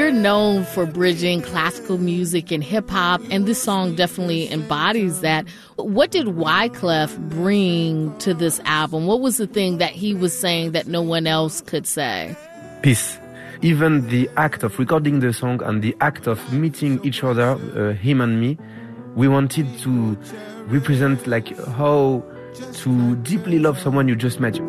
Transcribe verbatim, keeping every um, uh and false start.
you're known for bridging classical music and hip-hop, and this song definitely embodies that. What did Wyclef bring to this album? What was the thing that he was saying that no one else could say? Peace. Even the act of recording the song and the act of meeting each other, uh, him and me, we wanted to represent like how to deeply love someone you just met.